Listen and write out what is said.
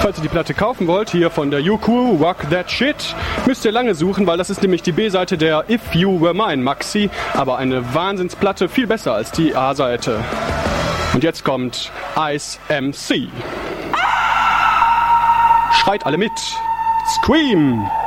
Falls ihr die Platte kaufen wollt, hier von der U-Crew, Rock That Shit, müsst ihr lange suchen, weil das ist nämlich die B-Seite der If You Were Mine Maxi, aber eine Wahnsinnsplatte, viel besser als die A-Seite. Und jetzt kommt Ice MC. Schreit alle mit. Scream!